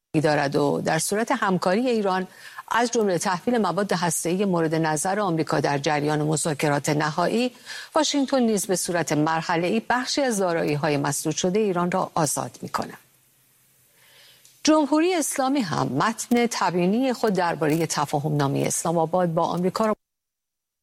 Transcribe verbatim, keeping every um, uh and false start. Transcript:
دارد و در صورت همکاری ایران از جمله تحویل مواد هسته‌ای مورد نظر آمریکا در جریان مذاکرات نهایی، واشنگتن نیز به صورت مرحله‌ای بخشی از دارایی‌های مسدود شده ایران را آزاد می‌کند. جمهوری اسلامی هم متن تبیینی خود درباره تفاهم‌نامه اسلام آباد با آمریکا را